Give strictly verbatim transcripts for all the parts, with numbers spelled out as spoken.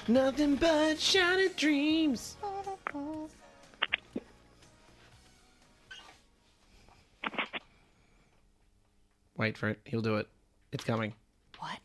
Nothing but shattered dreams. Wait for it. He'll do it. It's coming. What?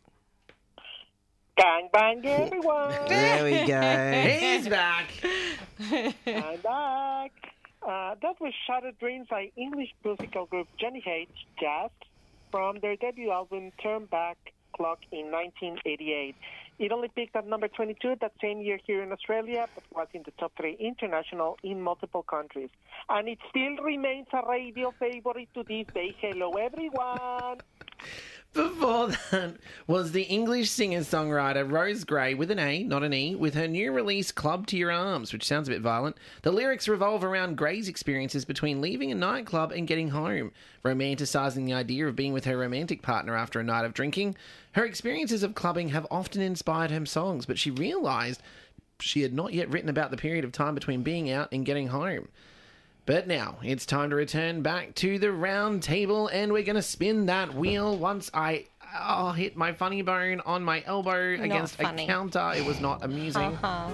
Gang bang, everyone! There we go. He's back. I'm back. Uh, that was Shattered Dreams by English musical group Johnny H. Jazz from their debut album Turn Back Clock in nineteen eighty-eight. It only peaked at number twenty-two that same year here in Australia, but was in the top three international in multiple countries. And it still remains a radio favorite to this day. Hello, everyone! Before that was the English singer-songwriter Rose Gray, with an A, not an E, with her new release Club to Your Arms, which sounds a bit violent. The lyrics revolve around Gray's experiences between leaving a nightclub and getting home, romanticising the idea of being with her romantic partner after a night of drinking. Her experiences of clubbing have often inspired her songs, but she realised she had not yet written about the period of time between being out and getting home. But now, it's time to return back to the round table, and we're going to spin that wheel once I oh, hit my funny bone on my elbow Not against funny. a counter. It was not amusing. Uh-huh.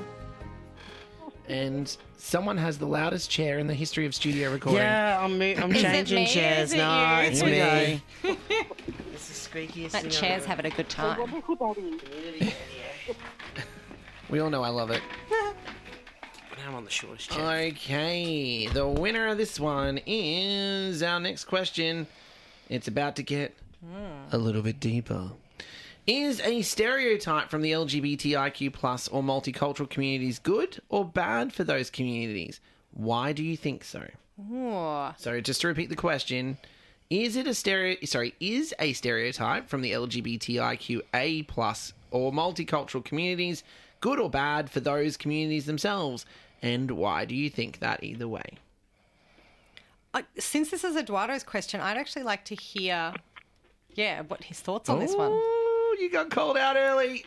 And someone has the loudest chair in the history of studio recording. Yeah, I'm, mo- I'm Is it changing me? chairs. Is it No, you? it's Here we me. go. It's the squeakiest That thing chair's I've having a good I time. wonder who that is. We all know I love it. I'm on the shortest chair. Okay, the winner of this one is our next question. It's about to get a little bit deeper. Is a stereotype from the L G B T I Q plus or multicultural communities good or bad for those communities? Why do you think so? Ooh. So just to repeat the question, is it a stereo? Sorry, is a stereotype from the L G B T I Q A plus or multicultural communities good or bad for those communities themselves? And why do you think that either way? Uh, since this is Eduardo's question, I'd actually like to hear, yeah, what his thoughts on this one. Oh, you got called out early.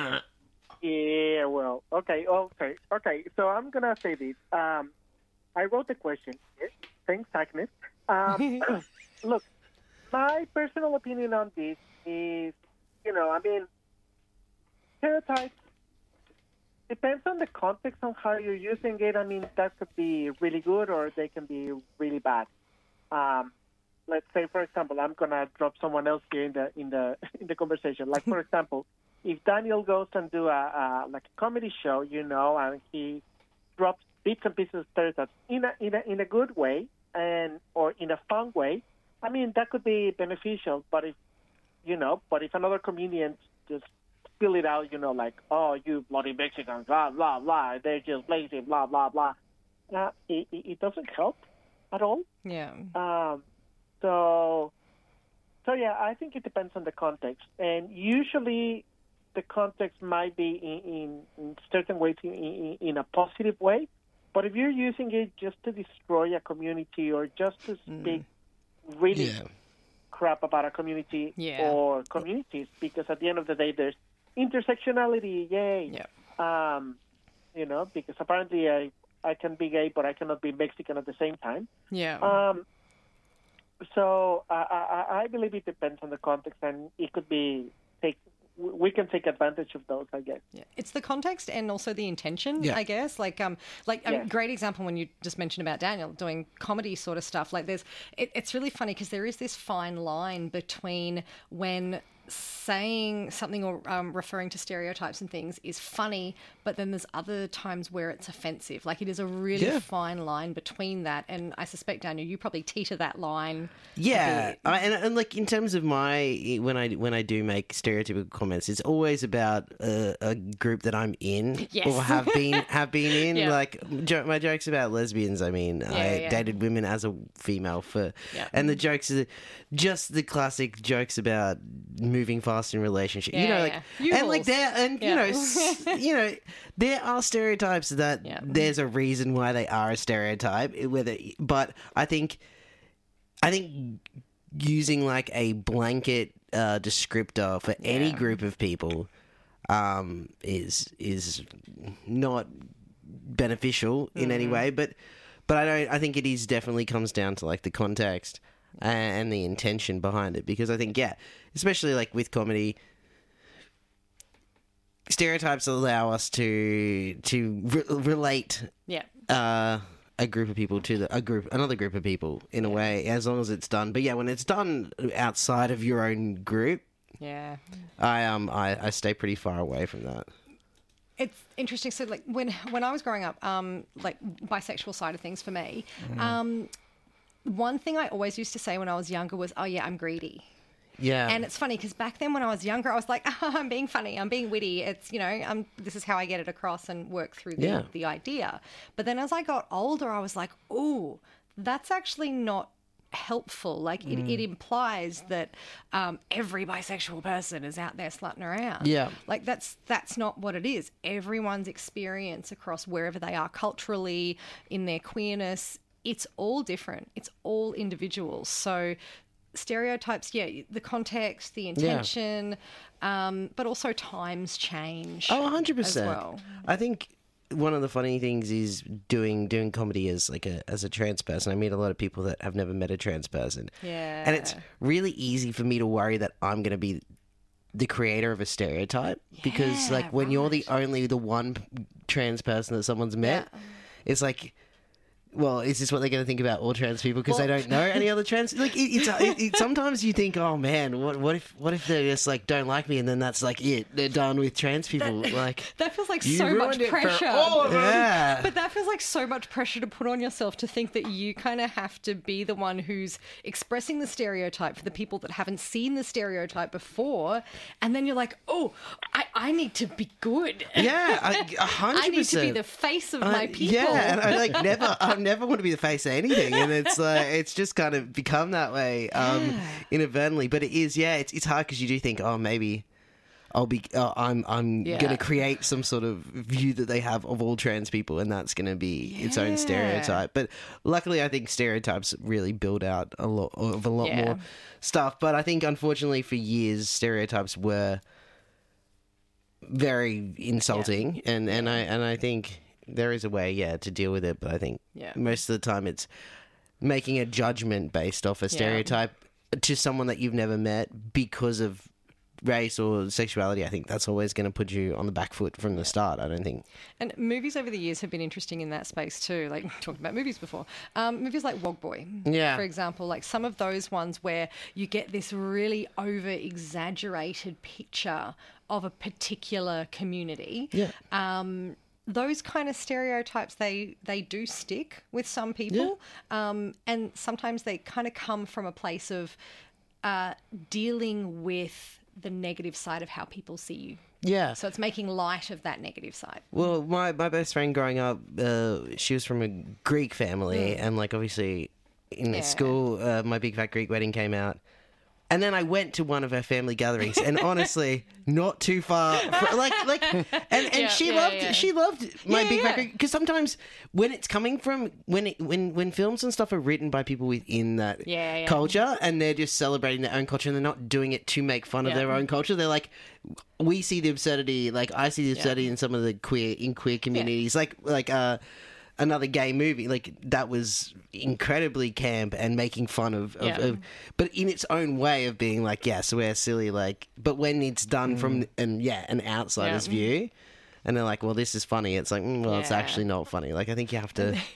Yeah, well, okay, okay, okay. So I'm gonna say this. Um, I wrote the question. Yes, thanks, Agnes. Um, look, my personal opinion on this is, you know, I mean, stereotypes depends on the context on how you're using it. I mean, that could be really good or they can be really bad. Um, let's say, for example, I'm gonna drop someone else here in the in the in the conversation. Like, for example, if Daniel goes and do a, a like a comedy show, you know, and he drops bits and pieces of stereotypes in a in a in a good way and or in a fun way, I mean, that could be beneficial. But if you know, but if another comedian just spill it out, you know, like, oh, you bloody Mexicans, blah blah blah, they're just lazy, blah blah blah. Uh, it, it it doesn't help at all. Yeah. Um, so, so yeah, I think it depends on the context, and usually the context might be in, in, in certain ways in, in, in a positive way. But if you're using it just to destroy a community or just to speak really Yeah. crap about a community Yeah. or communities, because at the end of the day, there's intersectionality, yay. Yeah. Um, you know, because apparently I, I can be gay, but I cannot be Mexican at the same time. Yeah. Um, so I, I, I believe it depends on the context, and it could be take. We can take advantage of those, I guess. Yeah. It's the context and also the intention, Yeah. I guess. Like, um, like Yeah. a great example when you just mentioned about Daniel doing comedy sort of stuff. Like, there's, it, it's really funny because there is this fine line between when saying something or um, referring to stereotypes and things is funny, but then there's other times where it's offensive. Like, it is a really Yeah. fine line between that. And I suspect, Daniel, you probably teeter that line. a Yeah, bit. I, and, and like in terms of my when I when I do make stereotypical comments, it's always about a, a group that I'm in Yes. or have been have been in. Yeah. Like jo- my jokes about lesbians. I mean, I yeah. dated women as a female for, Yeah. and the jokes are just the classic jokes about moving fast in relationship. you Yeah, know, like yeah. and like U-Hauls. there and you Yeah. know s- you know there are stereotypes that Yeah. there's a reason why they are a stereotype. Whether, but I think. I think using like a blanket uh, descriptor for any Yeah. group of people um, is is not beneficial in any way. But but I don't. I think it is definitely comes down to like the context and the intention behind it. Because I think yeah, especially like with comedy. stereotypes allow us to to re- relate Yeah. uh, a group of people to the, a group another group of people in a way, as long as it's done. But yeah, when it's done outside of your own group, Yeah. I um I, I stay pretty far away from that. It's interesting. So, like when when I was growing up, um, like bisexual side of things for me, um, one thing I always used to say when I was younger was, "Oh yeah, I'm greedy." Yeah, And it's funny because back then when I was younger, I was like, oh, I'm being funny, I'm being witty. It's, you know, I'm, this is how I get it across and work through the, Yeah. the idea. But then as I got older, I was like, oh, that's actually not helpful. Like it, it implies that um, every bisexual person is out there slutting around. Yeah. Like that's that's not what it is. Everyone's experience across wherever they are culturally, in their queerness, it's all different. It's all individual. So stereotypes, yeah, the context, the intention, um, but also times change. oh, one hundred as percent. well. I think one of the funny things is doing doing comedy as like a as a trans person. I meet a lot of people that have never met a trans person. Yeah. And it's really easy for me to worry that I'm going to be the creator of a stereotype because Yeah, like when you're the right. only the one trans person that someone's met, Yeah. it's like, well, is this what they're going to think about all trans people because Well- they don't know any other trans? Like, it, it's it, it, sometimes you think, oh man, what what if what if they just like don't like me and then that's like it, they're done with trans people. like, That feels like You so ruined much it for pressure. all of them. yeah, But that feels like so much pressure to put on yourself to think that you kind of have to be the one who's expressing the stereotype for the people that haven't seen the stereotype before. And then you're like, oh, I, I need to be good. yeah, I- a hundred I need to be percent. the face of Uh, my people. Yeah, and I like never, I never want to be the face of anything, and it's like it's just kind of become that way um, Yeah. inadvertently. But it is, yeah, it's it's hard because you do think, oh, maybe I'll be, uh, I'm I'm Yeah. gonna create some sort of view that they have of all trans people, and that's gonna be its own Yeah. stereotype. But luckily, I think stereotypes really build out a lot of a lot Yeah. more stuff. But I think, unfortunately, for years, stereotypes were very insulting, and and I and I think there is a way, yeah, to deal with it. But I think Yeah. most of the time it's making a judgment based off a stereotype to someone that you've never met because of race or sexuality. I think that's always going to put you on the back foot from the start. I don't think. And movies over the years have been interesting in that space too. Like talking about movies before, um, movies like Wog Boy, Yeah. for example, like some of those ones where you get this really over exaggerated picture of a particular community. Yeah. Um, those kind of stereotypes, they they do stick with some people, um, and sometimes they kind of come from a place of uh, dealing with the negative side of how people see you. Yeah. So it's making light of that negative side. Well, my, my best friend growing up, uh, she was from a Greek family, Mm. and like obviously in Yeah. school, uh, my Big Fat Greek Wedding came out. And then I went to one of her family gatherings, and honestly, not too far. Fr- like, like, and, and Yeah, she yeah, loved, yeah. she loved my Yeah, Big Fat yeah. Greek. Because sometimes when it's coming from when it, when when films and stuff are written by people within that Yeah, yeah. culture, and they're just celebrating their own culture, and they're not doing it to make fun of Yeah. their own culture. They're like, we see the absurdity. Like I see the absurdity in some of the queer in queer communities. Like like uh. Another gay movie, like that was incredibly camp and making fun of, of, Yeah. of but in its own way of being like, yes, we're silly, like, but when it's done from an yeah an outsider's Yeah. view, and they're like, well, this is funny. It's like, mm, well, it's Yeah. actually not funny. Like, I think you have to.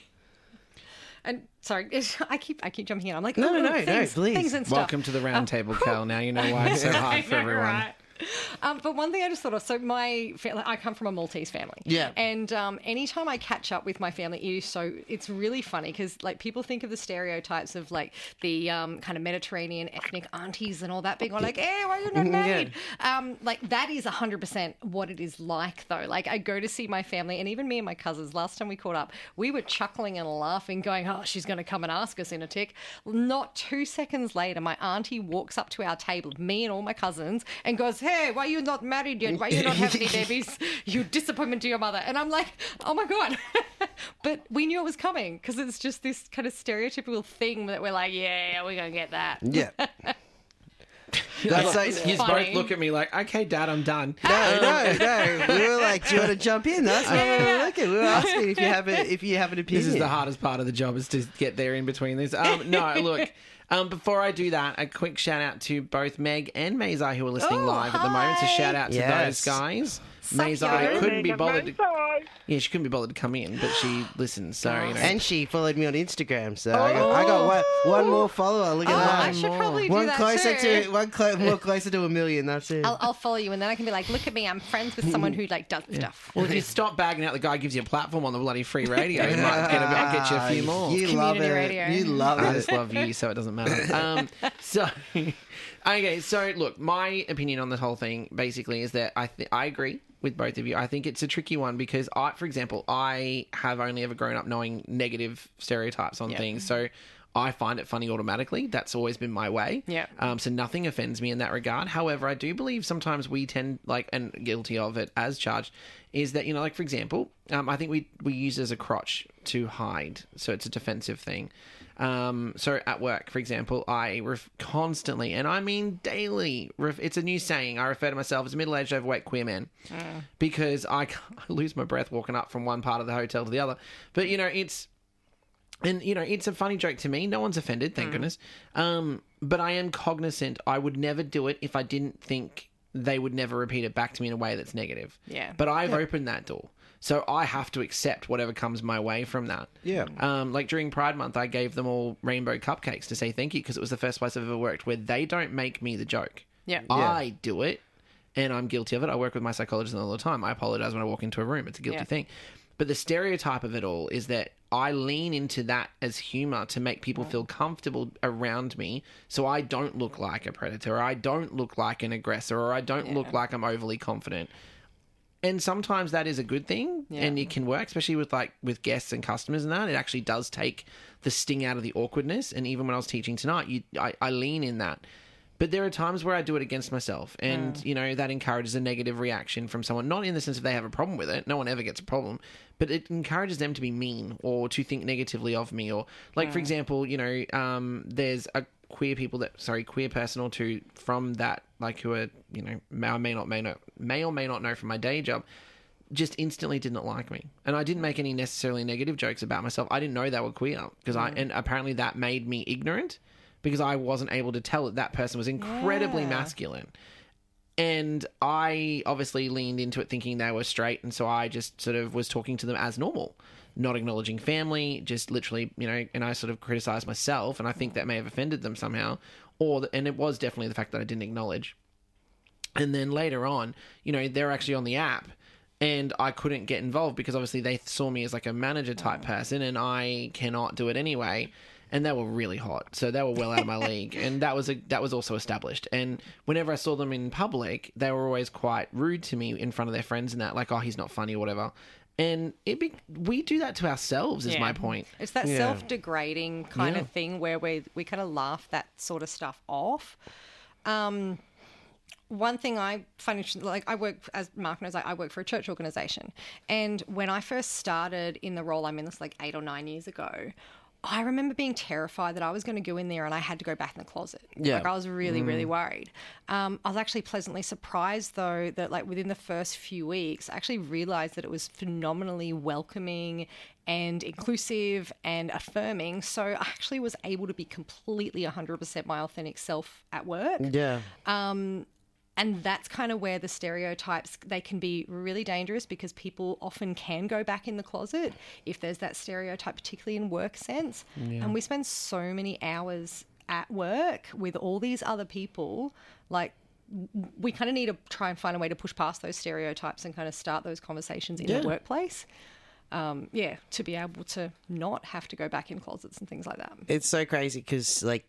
And sorry, I keep I keep jumping in. I'm like, No, oh, no, no, no, things, please. things and stuff. Welcome to the round table, Cal. Now you know why it's so hard for Yeah, everyone. right. Um, but one thing I just thought of, so my family, I come from a Maltese family. Yeah. And um, anytime I catch up with my family, it is so, it's really funny because like people think of the stereotypes of like the um, kind of Mediterranean ethnic aunties and all that being all like, hey, why are you not Yeah. married? Um, like that is one hundred percent what it is like though. Like I go to see my family and even me and my cousins, last time we caught up, we were chuckling and laughing going, oh, she's going to come and ask us in a tick. Not two seconds later, my auntie walks up to our table, me and all my cousins, and goes, hey, why are you not married yet? Why you not have any babies? You disappointment to your mother. And I'm like, oh my God. But we knew it was coming because it's just this kind of stereotypical thing that we're like, yeah, we're going to get that. Yeah. That's like- you funny. both look at me like, okay, Dad, I'm done. No, no, no. We were like, do you want to jump in? That's what we were looking. We were asking if you have a, if you have an opinion. This is the hardest part of the job is to get there in between this. Um, no, look. Um, before I do that, a quick shout out to both Meg and Mazar who are listening Oh, live at the moment. So hi. shout out to Yes. those guys. Maze yo. I couldn't be Megan, bothered to, Maze. yeah, she couldn't be bothered to come in, but she listens, so, you know. And she followed me on Instagram, so I got, I got one, one more follower. Look at Oh, that. I should more. probably do One that closer too. to one clo- more closer to a million. That's it. I'll, I'll follow you, and then I can be like, look at me, I'm friends with someone who like does stuff. Well, if you stop bagging out the guy who gives you a platform on the bloody free radio, you might get a, I'll get you a few more. You love Community it. radio. You love I it. just love you, so it doesn't matter. Um, so, okay, so look, my opinion on this whole thing basically is that I th- I agree with both of you. I think it's a tricky one because I, for example, I have only ever grown up knowing negative stereotypes on Yeah. things, so I find it funny automatically. That's always been my way. Yeah. Um, so nothing offends me in that regard. However, I do believe sometimes we tend, like, and guilty of it as charged, is that, you know, like, for example, um, I think we, we use it as a crotch to hide. So it's a defensive thing. Um, so at work, for example, I ref- constantly, and I mean daily, ref- it's a new saying. I refer to myself as a middle-aged, overweight queer man because I, can't- I lose my breath walking up from one part of the hotel to the other. But, you know, it's, and, you know, it's a funny joke to me. No one's offended, thank goodness. Um, but I am cognizant I would never do it if I didn't think they would never repeat it back to me in a way that's negative. Yeah. But I've opened that door. So I have to accept whatever comes my way from that. Yeah. Um, like during Pride Month, I gave them all rainbow cupcakes to say thank you because it was the first place I've ever worked where they don't make me the joke. Yeah. I do it, and I'm guilty of it. I work with my psychologist all the time. I apologize when I walk into a room. It's a guilty Yeah. thing. But the stereotype of it all is that I lean into that as humor to make people feel comfortable around me so I don't look like a predator, or I don't look like an aggressor, or I don't look like I'm overly confident. And sometimes that is a good thing, Yeah. and it can work, especially with like with guests and customers and that. It actually does take the sting out of the awkwardness. And even when I was teaching tonight, you, I, I lean in that. But there are times where I do it against myself, and Mm. you know that encourages a negative reaction from someone. Not in the sense if they have a problem with it. No one ever gets a problem, but it encourages them to be mean or to think negatively of me. Or like, Mm. for example, you know, um, there's a queer people that sorry queer person or two from that, like, who are, you know, may or may not may not may or may not know from my day job, just instantly did not like me. And I didn't make any necessarily negative jokes about myself. I didn't know they were queer because I and apparently that made me ignorant because I wasn't able to tell that that person was incredibly Yeah. masculine. And I obviously leaned into it thinking they were straight, and so I just sort of was talking to them as normal, not acknowledging family, just literally, you know, and I sort of criticized myself, and I think that may have offended them somehow, or and it was definitely the fact that I didn't acknowledge. And then later on, you know, they're actually on the app, and I couldn't get involved because obviously they saw me as like a manager type person, and I cannot do it anyway. And they were really hot, so they were well out of my league, and that was a, that was also established. And whenever I saw them in public, they were always quite rude to me in front of their friends and that, like, oh, he's not funny or whatever. And it be, we do that to ourselves, is Yeah. my point. It's that Yeah. self-degrading kind Yeah. of thing where we we kind of laugh that sort of stuff off. Um, one thing I find interesting, like I work, as Mark knows, I, I work for a church organisation. And when I first started in the role I'm in, this like eight or nine years ago, I remember being terrified that I was going to go in there and I had to go back in the closet. Yeah. Like I was really, really worried. Um, I was actually pleasantly surprised though that like within the first few weeks, I actually realised that it was phenomenally welcoming and inclusive and affirming. So I actually was able to be completely one hundred percent my authentic self at work. Yeah. And that's kind of where the stereotypes, they can be really dangerous because people often can go back in the closet if there's that stereotype, particularly in work sense. And we spend so many hours at work with all these other people. Like, w- we kind of need to try and find a way to push past those stereotypes and kind of start those conversations in Yeah. the workplace. Um, yeah, to be able to not have to go back in closets and things like that. It's so crazy because, like,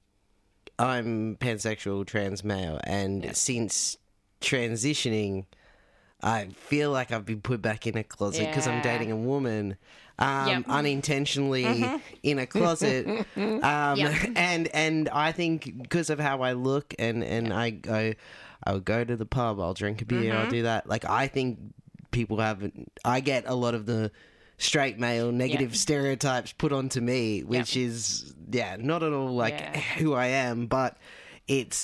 I'm pansexual, trans male, and since transitioning, I feel like I've been put back in a closet because I'm Yeah. dating a woman, um, Yep. unintentionally in a closet, um, Yep. and and I think because of how I look and and I go, I'll go to the pub, I'll drink a beer, I'll do that. Like, I think people have, I get a lot of the straight male negative Yeah. stereotypes put onto me, which is yeah not at all like Yeah. who I am, but it's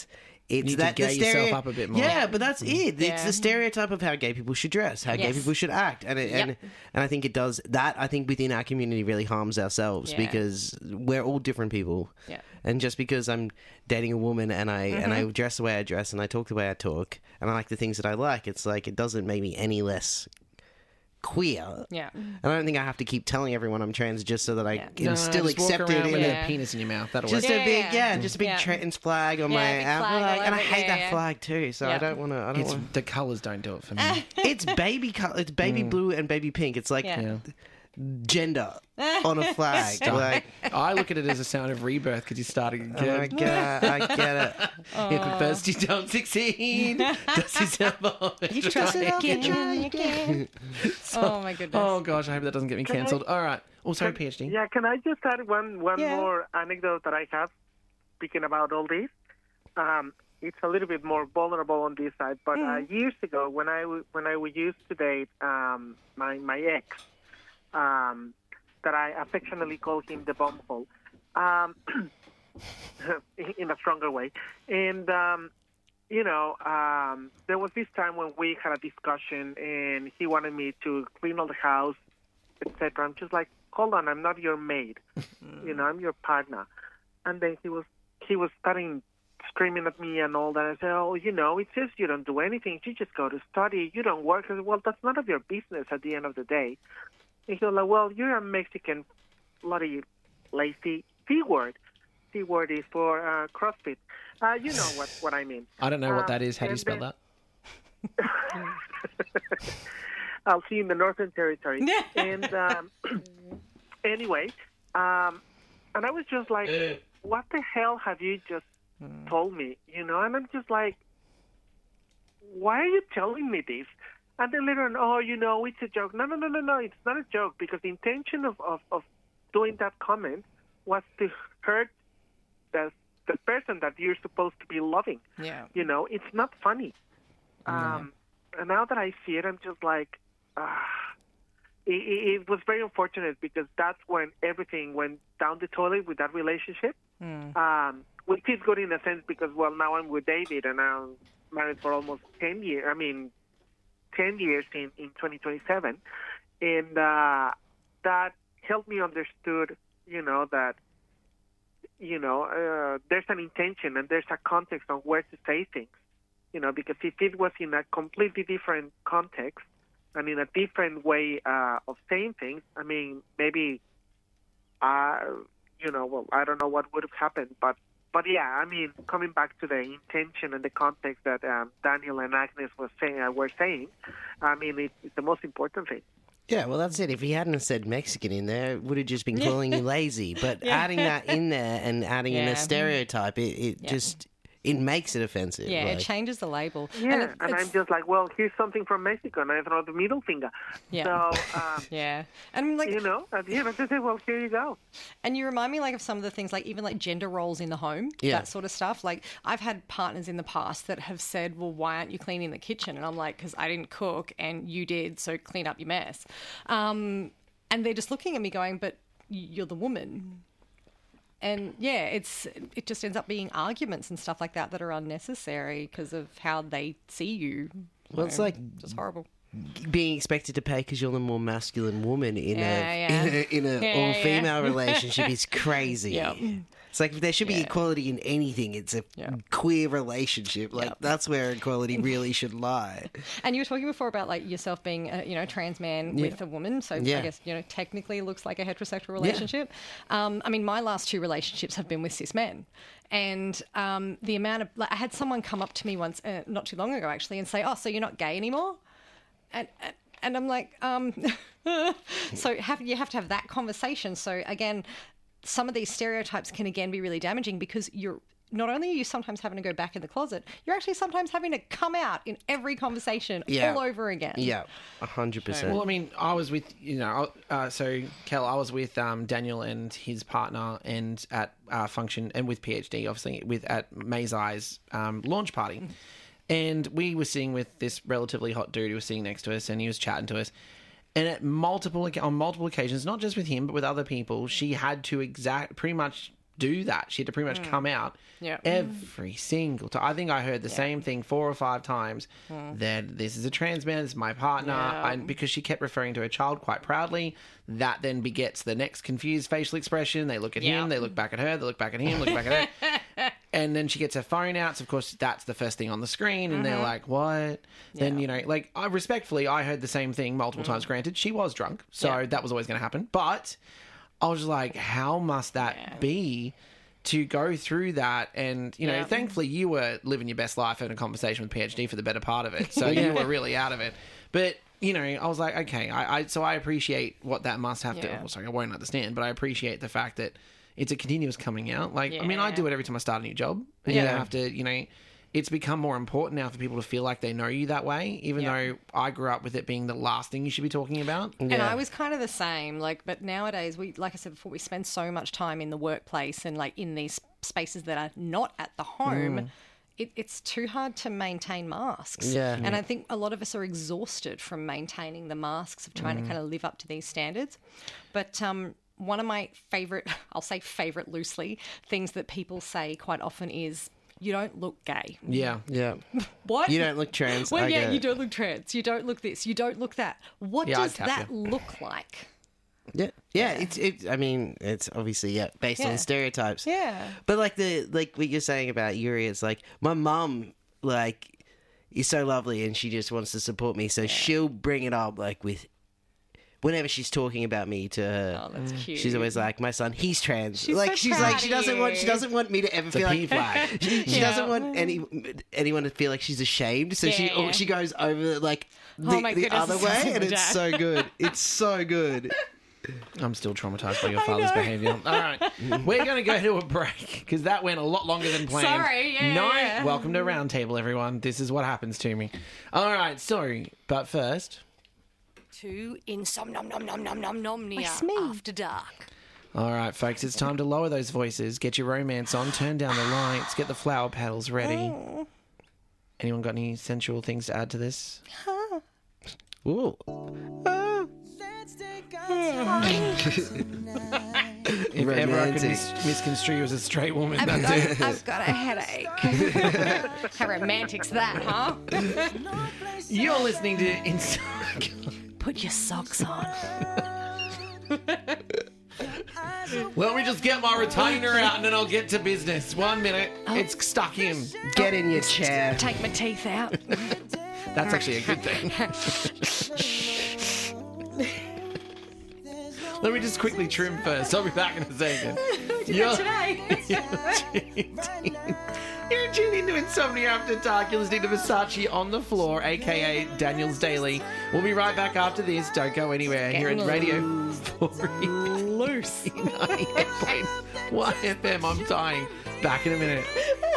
it's need to that the gay yourself stereo- up a bit more. Yeah, but that's it. It's Yeah. the stereotype of how gay people should dress, how gay Yes. people should act, and it, and Yep. and I think it does that. I think within our community really harms ourselves Yeah. because we're all different people. Yeah. And just because I'm dating a woman and I and I dress the way I dress and I talk the way I talk and I like the things that I like, it's like it doesn't make me any less queer. Yeah. And I don't think I have to keep telling everyone I'm trans just so that I Yeah. am No, still just walk accepted around in with a Yeah. a penis in your mouth. That'll just work. Yeah, a big, yeah. yeah, just a big Yeah. trans flag on Yeah, my big app, flag like, all and I over, hate yeah, that yeah. flag too. So I Yeah. don't want to. I don't It's, want. the colours don't do it for me. It's baby color. It's baby blue and baby pink. It's like Yeah. Yeah. gender on a flag. Like, I look at it as a sign of rebirth because you're starting oh my again. god, I get it. If at first you don't succeed, dust yourself off. and You try trust it again. again, again. Oh my goodness. Oh gosh, I hope that doesn't get me cancelled. All right. Oh, sorry, PhD. Yeah, can I just add one one Yeah. more anecdote that I have speaking about all this? Um, it's a little bit more vulnerable on this side, but uh, years ago when I w- when I w- used to date um, my my ex, um, that I affectionately call him the bumhole, um, in a stronger way, and um, you know, um, there was this time when we had a discussion, and he wanted me to clean all the house, et cetera. I'm just like, hold on, I'm not your maid. You know, I'm your partner. And then he was he was starting screaming at me and all that. I said, oh, you know, it's just you don't do anything. You just go to study. You don't work. I said, well, that's none of your business at the end of the day. And he was like, well, you're a Mexican bloody lazy C-word. C-word is for uh, CrossFit. Uh, you know what, what I mean. I don't know what Um, that is. How do you and spell then- that? I'll see you in the Northern Territory. and um, anyway, um, and I was just like, what the hell have you just told me? You know, and I'm just like, why are you telling me this? And then later on, oh, you know, it's a joke. No, no, no, no, no, it's not a joke because the intention of, of, of doing that comment was to hurt the, the person that you're supposed to be loving. Yeah. You know, it's not funny. Um, and now that I see it, I'm just like, ah. It, it, it was very unfortunate because that's when everything went down the toilet with that relationship. Um, which is good in a sense because, well, now I'm with David and I'm married for almost ten years. I mean, ten years in, in twenty twenty-seven. And uh, that helped me understood, you know, that, you know, uh, there's an intention and there's a context on where to say things. You know, because if it was in a completely different context and in a different way uh, of saying things, I mean, maybe, uh, you know, well, I don't know what would have happened. But, but yeah, I mean, coming back to the intention and the context that um, Daniel and Agnes was saying, uh, were saying, I mean, it, it's the most important thing. Yeah, well, that's it. If he hadn't have said Mexican in there, it would have just been calling you lazy. But adding that in there and adding in Yeah. a stereotype, it, it Yeah. just it makes it offensive. Yeah, like. it changes the label. Yeah, and, it, and it's- I'm just like, well, here's something from Mexico, and I throw the middle finger. Yeah. So, um, yeah, and like, you know, at the end of the day, well, here you go. and you remind me like of some of the things, like even like gender roles in the home, Yeah. that sort of stuff. Like I've had partners in the past that have said, "Well, why aren't you cleaning the kitchen?" And I'm like, "Because I didn't cook and you did, so clean up your mess." Um, and they're just looking at me, going, "But you're the woman." And yeah, it's it just ends up being arguments and stuff like that that are unnecessary because of how they see you. Well, it's So, like just horrible. being expected to pay because you're the more masculine woman in Yeah, a yeah. in a, in a Yeah, all-female yeah. relationship is crazy. Yep. It's like if there should be Yeah. equality in anything, it's a Yeah. queer relationship. Like Yep. that's where equality really should lie. And you were talking before about like yourself being a you know trans man Yeah. with a woman, so Yeah. I guess you know technically looks like a heterosexual relationship. Um, I mean, my last two relationships have been with cis men, and um, the amount of like, I had someone come up to me once, uh, not too long ago actually, and say, "Oh, so you're not gay anymore?" And and, and I'm like, um, so have you have to have that conversation. So again, some of these stereotypes can again be really damaging because you're not only are you sometimes having to go back in the closet, you're actually sometimes having to come out in every conversation Yeah. all over again. Yeah, a hundred percent. Well, I mean, I was with you know, uh, so Kel, I was with um, Daniel and his partner, and at uh, function, and with PhD, obviously, with at Mazai's um, launch party, and we were sitting with this relatively hot dude who was sitting next to us, and he was chatting to us, and at multiple on multiple occasions, not just with him but with other people, she had to exact pretty much do that. She had to pretty much come out Yeah. every single time. I think I heard the same thing four or five times that this is a trans man, this is my partner. Yeah. And because she kept referring to her child quite proudly, that then begets the next confused facial expression. They look at Yeah. him, they look back at her, they look back at him, look back at her. And then she gets her phone out. So, of course, that's the first thing on the screen. And they're like, what? Then, you know, like, I respectfully, I heard the same thing multiple times. Granted, she was drunk. So Yeah. that was always going to happen. But I was like, how must that Yeah. be to go through that? And, you know, Yeah. thankfully you were living your best life having a conversation with PhD for the better part of it. So you were really out of it. But, you know, I was like, okay, I, I so I appreciate what that must have to, Yeah. well, sorry, I won't understand, but I appreciate the fact that it's a continuous coming out. Like, I mean, I Yeah. do it every time I start a new job. And Yeah. you have to, you know, it's become more important now for people to feel like they know you that way, even Yeah. though I grew up with it being the last thing you should be talking about. And Yeah. I was kind of the same. Like, but nowadays, we, like I said before, we spend so much time in the workplace and like in these spaces that are not at the home. Mm. It, it's too hard to maintain masks. Yeah. And I think a lot of us are exhausted from maintaining the masks of trying Mm. to kind of live up to these standards. But um, one of my favorite, I'll say favorite loosely, things that people say quite often is, you don't look gay. Yeah. Yeah. What? You don't look trans. Well, I yeah, get you it. don't look trans. You don't look this. You don't look that. What Yeah, I'd does tap that you. look like? Yeah, yeah. It's it. I mean, it's obviously yeah based Yeah. on stereotypes. Yeah. But like the like what you're saying about Yuri, it's like my mum like is so lovely and she just wants to support me, so she'll bring it up like with whenever she's talking about me to her. Oh, that's cute. She's always like, my son, he's trans. She's like so she's proud like she of doesn't want she you. doesn't want me to ever The feel P like flag. she, she Yeah. doesn't want any anyone to feel like she's ashamed. So she Yeah. she goes over like the, Oh my the goodness, other this sounds way, like and my it's dad. so good. It's so good. I'm still traumatized by your father's know. behaviour. All right, we're going to go to a break because that went a lot longer than planned. Sorry, yeah, No, yeah. welcome to Roundtable, everyone. This is what happens to me. All right, sorry, but first, To Insomnomnomnomnomnomnia It's me. After Dark. all right, folks, it's time to lower those voices, get your romance on, turn down the lights, get the flower petals ready. Anyone got any sensual things to add to this? Ooh. If ever I could Romantic. mis- misconstrue you as a straight woman, I've that's got, it. I've got a headache. How romantic's that, huh? You're listening to Inside. Put your socks on. Let me just get my retainer out and then I'll get to business. One minute. It's stuck in. Get in your chair. Take my teeth out. That's actually a good thing. Let me just quickly trim first. I'll be back in a second. You're, Today. you're tuned into Insomnia After Dark. You're listening to Versace on the Floor, aka Daniel's Daily. We'll be right back after this. Don't go anywhere. Here at Getting Radio forty Loose. ninety-eight point one F M. I'm dying. Back in a minute.